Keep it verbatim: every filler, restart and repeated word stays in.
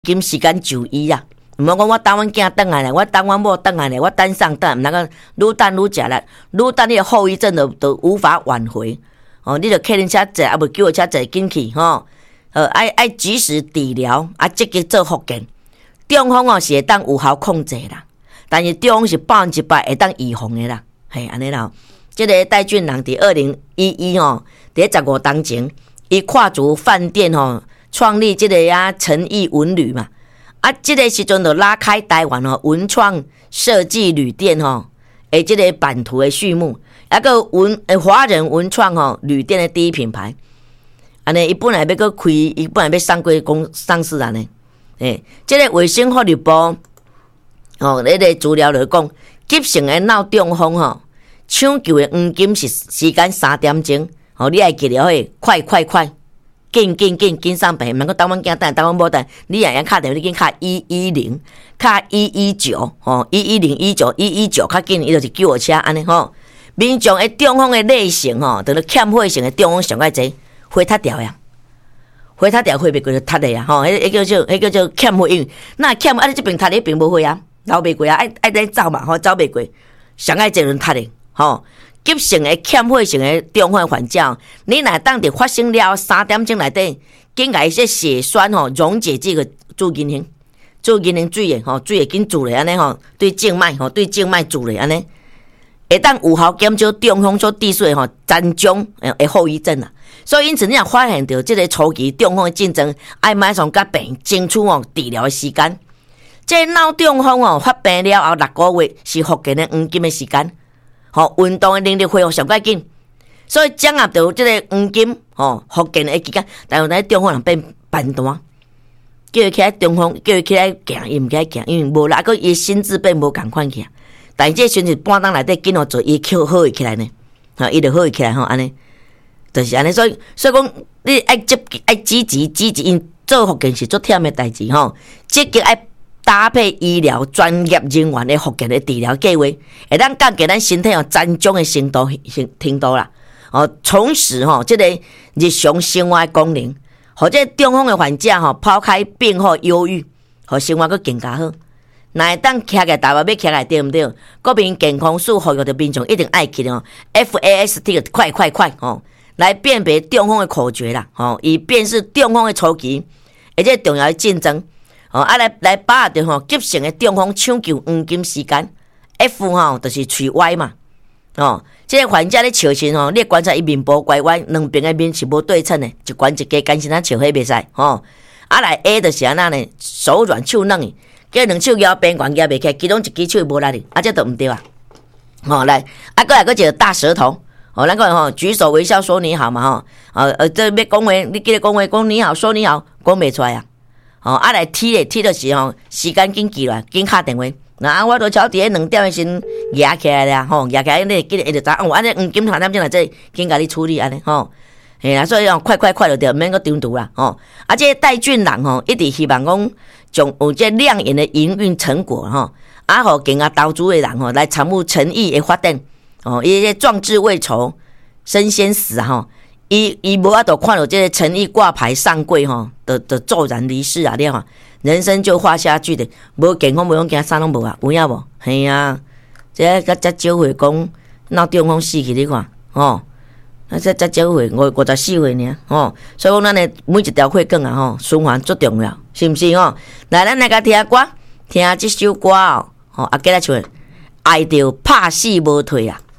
金时间就医啊。毋好讲我等阮囝倒来咧，我等阮某倒来咧，我等上等，毋通个愈等愈食力，愈等你的后遗症就就无法挽回。哦，你着客人车坐，啊无叫车坐紧去吼。呃，爱爱及时治疗，啊积极做复健。中风哦是会当有效控制啦，但是中风是百分之百会当预防的啦。嘿，安尼啦。即、這个戴俊人伫二零一一吼，伫十五当前，伊跨足饭店吼，创立即个啊诚毅文旅嘛。啊，即个时阵就拉开台湾吼文创设计旅店吼，诶，即个版图的序幕，一个文诶华人文创吼旅店的第一品牌。安尼，伊本来要搁开，伊本来要上柜公上市安尼。诶，即个卫生福利部哦，迄个资料就讲，急性的脑中风吼，抢救的黄金是时间三点钟，吼，你爱记了嘿，快快快！紧紧紧紧上病，免讲等阮囝等，等阮某等，你也要敲电话，你紧敲一一零，敲一一九，吼，一一零一九一一九，较紧，伊就是救护车安尼吼。民众的中风的类型吼，就是欠血型的中风上较济，血塌掉呀，血塌掉血袂过就塌的呀，吼，迄迄叫做迄叫做欠血因，那欠啊你这边塌的并无血啊，流袂过啊，爱爱再走嘛，吼，走袂过，上爱这轮塌的，吼。急性的欠血型的中风患者，你若当伫发生了三点钟内底，紧甲伊些血栓吼溶解这个助银型，助银型水的吼，水会紧注咧安尼吼，对静脉吼对静脉注咧安尼，会当有效减少中风所致水吼残障诶后遗症啊。所以因此，你若发现到这个初期中风的症状，爱马上甲病争取哦治疗的时间。这脑中风哦发病了后六个月是复健的黄金的时间。吼，运动的能力恢复上较紧，所以掌握到即个黄金吼复健的期间，但有在中风人变笨蛋，叫伊起来中风，叫伊起来行，伊毋起来行，因为无力，个伊心智变无共款去。但是这阵是半当内底紧哦做，伊扣好伊起来呢，吼，伊就好伊起来吼，安尼，就是安尼。所以，所以讲你爱积极，爱积极，积极，因做复健是做忝的代志吼，积极爱。搭配医疗专业人员的复健的治疗计划，会当降低咱身体哦残障的程度程度啦。哦，重拾吼即个日常生活的功能，或者中风的患者吼抛开病后忧郁，和生活佫更加好。若会当徛个台湾要徛个对毋对？国民健康署呼吁着民众一定爱去哦 ，F A S T 快快快哦，来辨别中风的口诀啦，哦，以辨识中风的初期，而且重要的竞争。哦，啊来来把握着吼急性的中风抢救黄金时间 ，F 吼就是喙歪嘛，哦，这个患者咧笑时吼，你观察伊面部拐弯，两边的面是无对称的，一关一家干身啊笑迄袂使，吼，啊来 A 就是安那呢，手软手软的，叫两手摇边关摇袂起，其中一只手无力的，啊这都毋对啊，哦来，啊过来个一个大舌头。哦，咱讲吼，举手微笑说你好嘛吼，呃呃，这要讲话，你记得讲话讲你好，说你好，讲袂出来啊。哦，啊来踢咧，踢就是吼，时间紧记来，紧敲电话。那我都超伫咧两点的时压起来了，吼，压起来你记得一直知，哦，安尼黄金三点钟来这紧甲你处理安尼，吼，嘿啦，所以哦，快快快就对，免个中途啦，吼。啊，这戴俊人吼，一直希望讲将有这亮眼的营运成果，吼，啊，互更加投资的人吼来参与诚意的发展，哦，伊个壮志未酬身先死吼。伊伊无法度看到这个诚意挂牌上柜吼的的骤然离世啊！你看，人生就画下去的，无健康无用惊啥拢无啊，有影无？嘿啊，这个才少岁讲脑中风死去，你看吼，啊这才少岁五五十四岁呢，吼，所以讲咱的每一条血管啊吼，循环最重要，是毋是吼？来，咱来甲听歌，听这首歌哦，吼啊，记得唱，爱着拍死无退啊！